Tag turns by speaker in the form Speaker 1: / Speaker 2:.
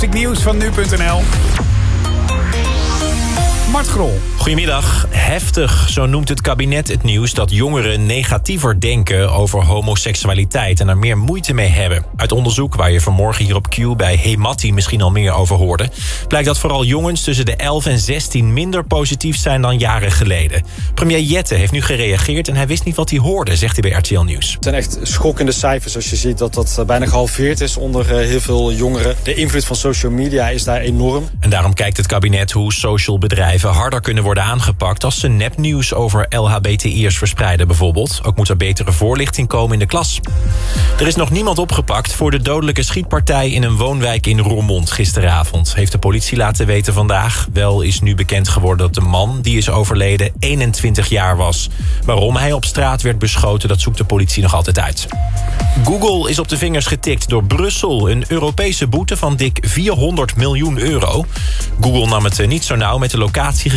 Speaker 1: Nieuws van nu.nl. Mart Grol.
Speaker 2: Goedemiddag. Heftig, zo noemt het kabinet het nieuws dat jongeren negatiever denken over homoseksualiteit en er meer moeite mee hebben. Uit onderzoek waar je vanmorgen hier op Q bij Hemati misschien al meer over hoorde, blijkt dat vooral jongens tussen de 11 en 16 minder positief zijn dan jaren geleden. Premier Jette heeft nu gereageerd en hij wist niet wat hij hoorde, zegt hij bij RTL Nieuws.
Speaker 3: Het zijn echt schokkende cijfers als je ziet dat dat bijna gehalveerd is onder heel veel jongeren. De invloed van social media is daar enorm.
Speaker 2: En daarom kijkt het kabinet hoe social bedrijven harder kunnen worden aangepakt als ze nepnieuws over LHBTI'ers verspreiden bijvoorbeeld. Ook moet er betere voorlichting komen in de klas. Er is nog niemand opgepakt voor de dodelijke schietpartij in een woonwijk in Roermond gisteravond, heeft de politie laten weten vandaag. Wel is nu bekend geworden dat de man die is overleden 21 jaar was. Waarom hij op straat werd beschoten, dat zoekt de politie nog altijd uit. Google is op de vingers getikt door Brussel. Een Europese boete van dik €400 miljoen. Google nam het niet zo nauw met de locatiegegevens